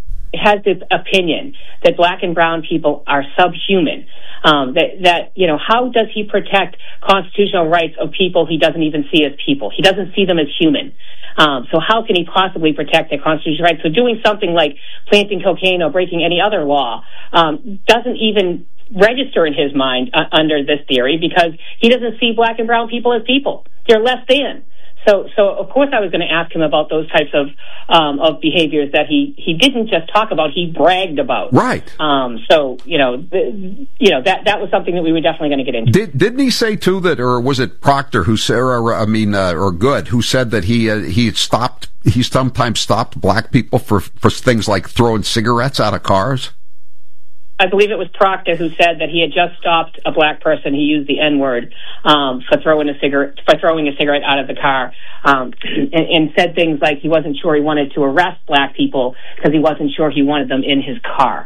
has this opinion that black and brown people are subhuman, um, that, that, you know, how does he protect constitutional rights of people he doesn't even see as people? He doesn't see them as human. Um, so how can he possibly protect their constitutional rights? So doing something like planting cocaine or breaking any other law um, doesn't even register in his mind uh, under this theory, because he doesn't see black and brown people as people. They're less than. So, so of course, I was going to ask him about those types of um, of behaviors that he, he didn't just talk about; he bragged about. Right. Um, so, you know, the, you know that that was something that we were definitely going to get into. Did didn't he say too that, or was it Proctor who said, or, I mean, uh, or Good who said that he uh, he stopped he sometimes stopped black people for for things like throwing cigarettes out of cars? I believe it was Proctor who said that he had just stopped a black person. He used the N-word um, for throwing a cigarette for throwing a cigarette out of the car, um, and, and said things like he wasn't sure he wanted to arrest black people because he wasn't sure he wanted them in his car.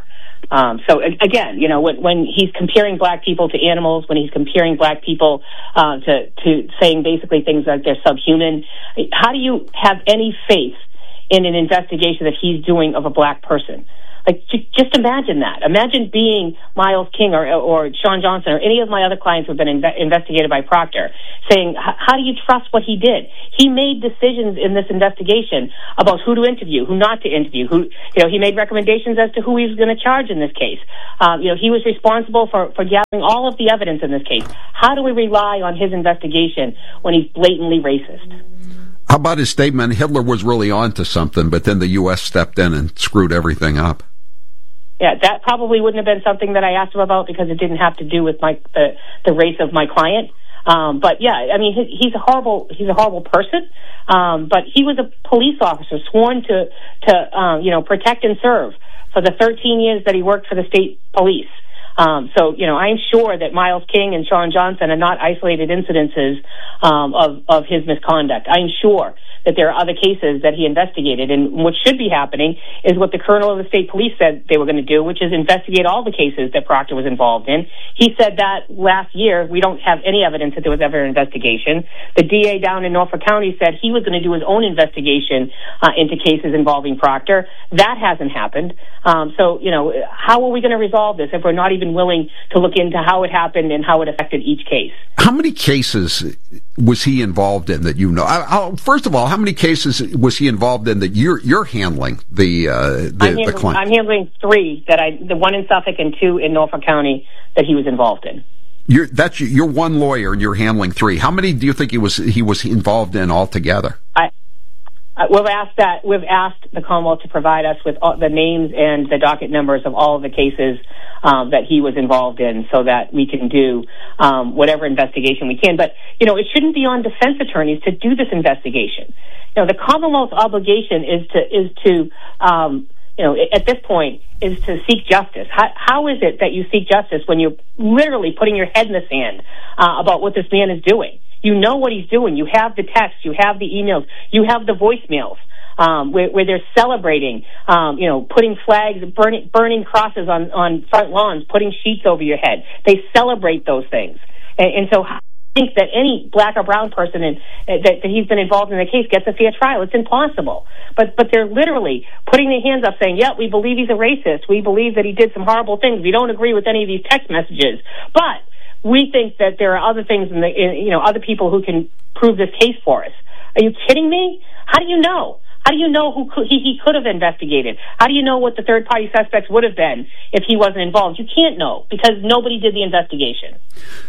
Um, so again, you know, when, when he's comparing black people to animals, when he's comparing black people uh, to, to saying basically things like they're subhuman, how do you have any faith in an investigation that he's doing of a black person? Like, just imagine that. Imagine being Miles King or, or Sean Johnson or any of my other clients who have been inve- investigated by Proctor, saying, how do you trust what he did? He made decisions in this investigation about who to interview, who not to interview. Who, you know, he made recommendations as to who he was going to charge in this case. Um, you know, he was responsible for, for gathering all of the evidence in this case. How do we rely on his investigation when he's blatantly racist? How about his statement, Hitler was really on to something, but then the U S stepped in and screwed everything up? Yeah, that probably wouldn't have been something that I asked him about because it didn't have to do with my the, the race of my client. Um, but yeah, I mean, he, he's a horrible he's a horrible person. Um, but he was a police officer sworn to to um, you know protect and serve for the thirteen years that he worked for the state police. Um, so, you know, I'm sure that Miles King and Sean Johnson are not isolated incidences um, of, of his misconduct. I'm sure that there are other cases that he investigated. And what should be happening is what the colonel of the state police said they were going to do, which is investigate all the cases that Proctor was involved in. He said that last year. We don't have any evidence that there was ever an investigation. The D A down in Norfolk County said he was going to do his own investigation uh, into cases involving Proctor. That hasn't happened. Um, so, you know, how are we going to resolve this if we're not even willing to look into how it happened and how it affected each case? How many cases was he involved in that you know? I, I'll, first of all, how many cases was he involved in that you're you're handling the uh, the, I'm handling, the client? I'm handling three that I, the one in Suffolk and two in Norfolk County that he was involved in. You're that's you're one lawyer and you're handling three. How many do you think he was he was involved in altogether? I. Uh, we've asked that we've asked the Commonwealth to provide us with all the names and the docket numbers of all of the cases um, that he was involved in, so that we can do um, whatever investigation we can. But you know, it shouldn't be on defense attorneys to do this investigation. You know, the Commonwealth's obligation is to is to um, you know at this point is to seek justice. How, how is it that you seek justice when you're literally putting your head in the sand uh, about what this man is doing? You know what he's doing. You have the texts. You have the emails. You have the voicemails um, where, where they're celebrating, um, you know, putting flags, burning, burning crosses on, on front lawns, putting sheets over your head. They celebrate those things. And, and so I think that any black or brown person in, uh, that, that he's been involved in the case gets a fair trial. It's impossible. But but they're literally putting their hands up saying, yeah, we believe he's a racist. We believe that he did some horrible things. We don't agree with any of these text messages. But we think that there are other things in the, in, you know, other people who can prove this case for us. Are you kidding me? How do you know? How do you know who could, he, he could have investigated? How do you know what the third-party suspects would have been if he wasn't involved? You can't know because nobody did the investigation.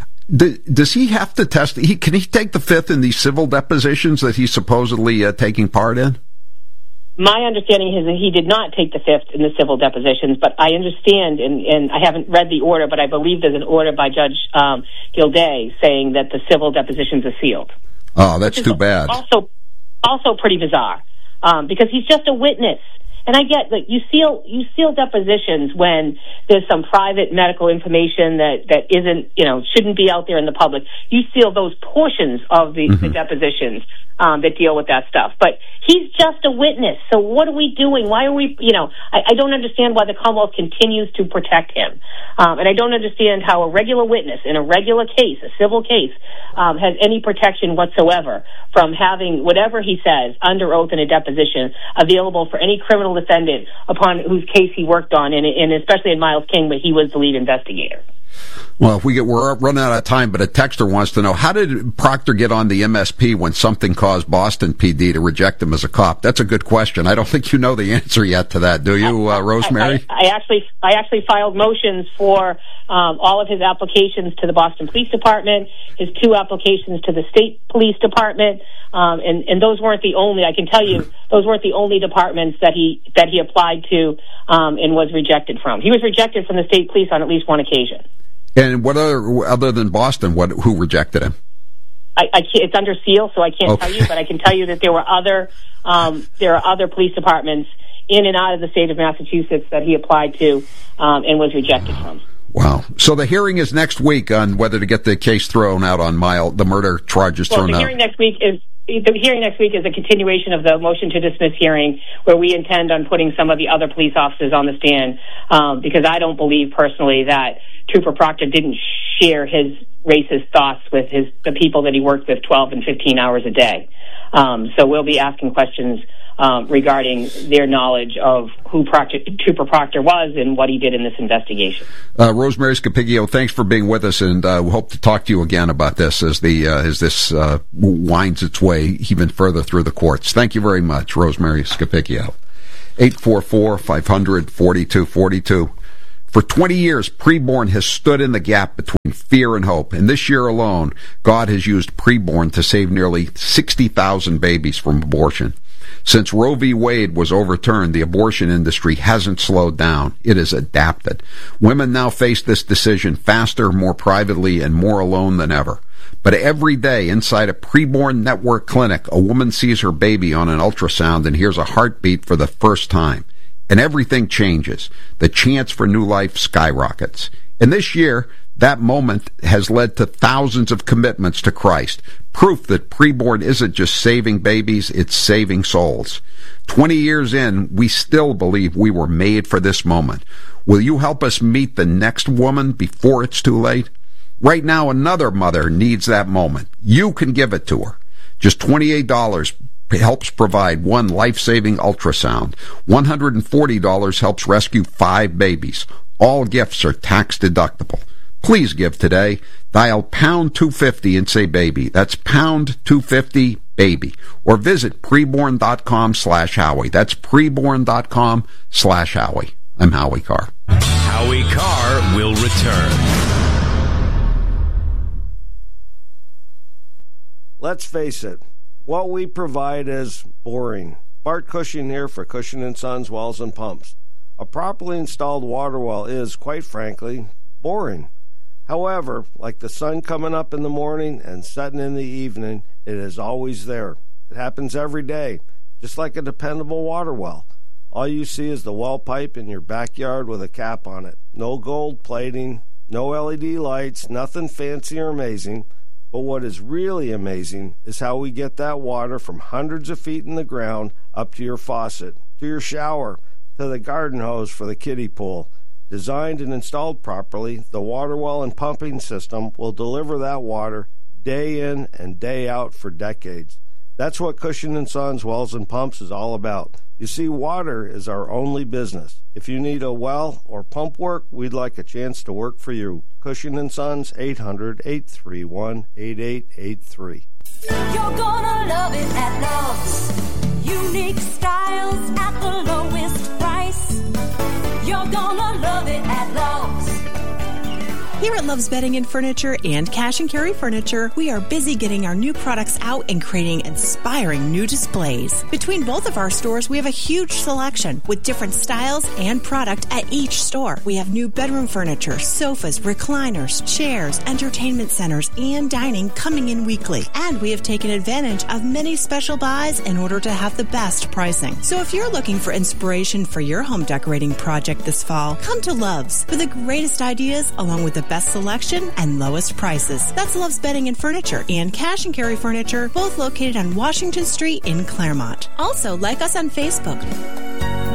Does he have to test? He, can he take the fifth in these civil depositions that he's supposedly uh, taking part in? My understanding is that he did not take the fifth in the civil depositions, but I understand, and, and I haven't read the order, but I believe there's an order by Judge um, Gilday saying that the civil depositions are sealed. Oh, that's too bad. Also, also pretty bizarre, um, because he's just a witness. And I get that you seal you seal depositions when there's some private medical information that, that isn't, you know, shouldn't be out there in the public. You seal those portions of the, mm-hmm. the depositions um, that deal with that stuff. But he's just a witness. So what are we doing? Why are we, you know, I, I don't understand why the Commonwealth continues to protect him. Um, and I don't understand how a regular witness in a regular case, a civil case, um, has any protection whatsoever from having whatever he says under oath in a deposition available for any criminal defendant upon whose case he worked on, and, and especially in Miles King, but he was the lead investigator. Well, if we get, we're running out of time, but a texter wants to know, how did Proctor get on the M S P when something caused Boston P D to reject him as a cop? That's a good question. I don't think you know the answer yet to that, do you, uh, Rosemary? I, I, I actually, I actually filed motions for um, all of his applications to the Boston Police Department, his two applications to the State Police Department, um, and, and those weren't the only. I can tell you, those weren't the only departments that he that he applied to um, and was rejected from. He was rejected from the state police on at least one occasion. And what other, other than Boston, what, who rejected him? I, I can't, it's under seal, so I can't okay. tell you, but I can tell you that there were other, um, there are other police departments in and out of the state of Massachusetts that he applied to um, and was rejected from. Wow. So the hearing is next week on whether to get the case thrown out on Miles, the murder charges well, thrown out. Well, the hearing next week is, the hearing next week is a continuation of the motion to dismiss hearing, where we intend on putting some of the other police officers on the stand, um, because I don't believe personally that Trooper Proctor didn't share his racist thoughts with his the people that he worked with twelve and fifteen hours a day. Um, so we'll be asking questions um, regarding their knowledge of who Proctor, Trooper Proctor was and what he did in this investigation. Uh, Rosemary Scapicchio, thanks for being with us, and uh, we hope to talk to you again about this as the uh, as this uh, winds its way even further through the courts. Thank you very much, Rosemary Scapicchio. eight four four, five hundred, forty-two forty-two. For twenty years, Preborn has stood in the gap between fear and hope, and this year alone, God has used Preborn to save nearly sixty thousand babies from abortion. Since Roe v. Wade was overturned, the abortion industry hasn't slowed down. It has adapted. Women now face this decision faster, more privately, and more alone than ever. But every day inside a Preborn Network clinic, a woman sees her baby on an ultrasound and hears a heartbeat for the first time. And everything changes. The chance for new life skyrockets. And this year, that moment has led to thousands of commitments to Christ. Proof that Preborn isn't just saving babies, it's saving souls. Twenty years in, we still believe we were made for this moment. Will you help us meet the next woman before it's too late? Right now, another mother needs that moment. You can give it to her. Just twenty-eight dollars helps provide one life-saving ultrasound. one hundred forty dollars helps rescue five babies. All gifts are tax-deductible. Please give today. Dial pound two fifty and say baby. That's pound two fifty baby. Or visit preborn.com slash Howie. That's preborn.com slash Howie. I'm Howie Carr. Howie Carr will return. Let's face it. What we provide is boring. Bart Cushing here for Cushing and Sons Wells and Pumps. A properly installed water well is, quite frankly, boring. However, like the sun coming up in the morning and setting in the evening, it is always there. It happens every day, just like a dependable water well. All you see is the well pipe in your backyard with a cap on it. No gold plating, no L E D lights, nothing fancy or amazing. But what is really amazing is how we get that water from hundreds of feet in the ground up to your faucet, to your shower, to the garden hose for the kiddie pool. Designed and installed properly, the water well and pumping system will deliver that water day in and day out for decades. That's what Cushing and Sons Wells and Pumps is all about. You see, water is our only business. If you need a well or pump work, we'd like a chance to work for you. Cushing and Sons, eight hundred, eight three one, eight eight eight three. You're gonna love it at Love's. Unique styles at the lowest price. You're gonna love it at Love's. Here at Love's Bedding and Furniture and Cash and Carry Furniture, we are busy getting our new products out and creating inspiring new displays. Between both of our stores, we have a huge selection with different styles and product at each store. We have new bedroom furniture, sofas, recliners, chairs, entertainment centers, and dining coming in weekly. And we have taken advantage of many special buys in order to have the best pricing. So if you're looking for inspiration for your home decorating project this fall, come to Love's for the greatest ideas along with the best selection and lowest prices. That's Love's Bedding and Furniture and Cash and Carry Furniture, both located on Washington Street in Claremont. Also, like us on Facebook.